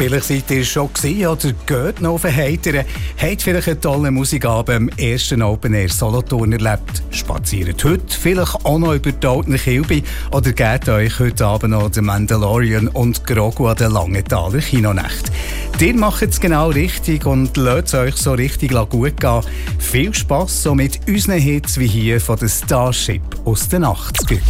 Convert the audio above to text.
Vielleicht seid ihr schon gewesen oder geht noch auf den Heiteren, habt vielleicht einen tollen Musikabend am ersten Open Air Solothurn erlebt, spaziert heute vielleicht auch noch über die Altner Kilby oder gebt euch heute Abend noch den Mandalorian und Grogu an der Langenthaler Kinonacht. Ihr macht es genau richtig und lasst euch so richtig gut gehen. Viel Spass so mit unseren Hits wie hier von der Starship aus den 80ern.